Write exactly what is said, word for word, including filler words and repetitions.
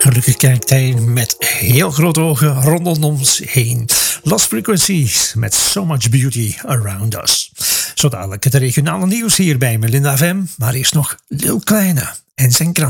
Gelukkig kijkt hij met heel grote ogen rondom ons heen. Lost Frequencies met So Much Beauty Around Us. Zo dadelijk het regionale nieuws hier bij Melinda F M. Maar eerst nog Lil Kleine en zijn krant.